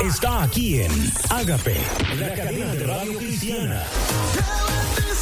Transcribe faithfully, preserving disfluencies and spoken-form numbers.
está aquí en Ágape, la cadena de radio cristiana.